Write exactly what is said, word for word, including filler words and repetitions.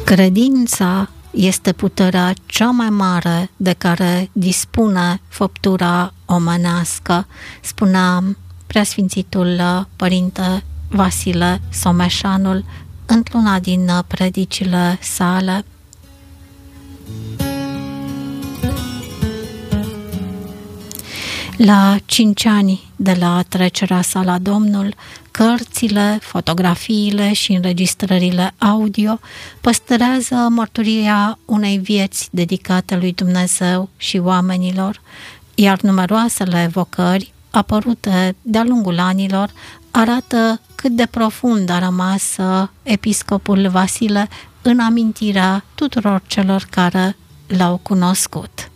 Credința este puterea cea mai mare de care dispune făptura omenească, spunea preasfințitul părinte Vasile Someșanul într-una din predicile sale. La cinci ani de la trecerea sa la Domnul, cărțile, fotografiile și înregistrările audio păstrează mărturia unei vieți dedicate lui Dumnezeu și oamenilor, iar numeroasele evocări apărute de-a lungul anilor arată cât de profund a rămas episcopul Vasile în amintirea tuturor celor care l-au cunoscut.